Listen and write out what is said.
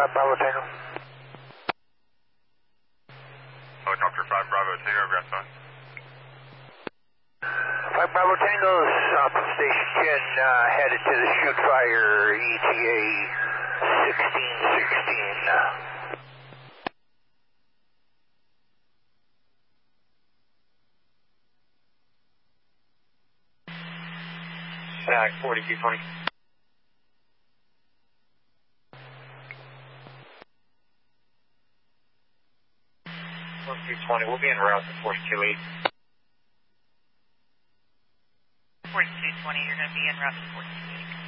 5 Bravo Tango. Helicopter 5 Bravo 2, over outside. 5 Bravo Tango, south of Station 10, headed to the shoot fire, ETA 1616. Back 4220. 1220, we'll be en route to 428. 4220, you're going to be en route to 4228.